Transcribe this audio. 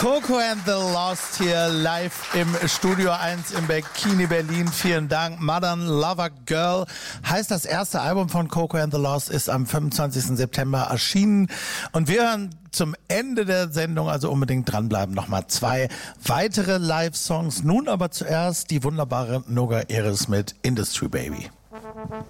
Coco and the Lost hier live im Studio 1 im Bikini Berlin. Vielen Dank. Modern Lover Girl heißt das erste Album von Coco and the Lost, ist am 25. September erschienen. Und wir hören zum Ende der Sendung, also unbedingt dranbleiben, nochmal 2 weitere Live-Songs. Nun aber zuerst die wunderbare Noga Eris mit Industry Baby.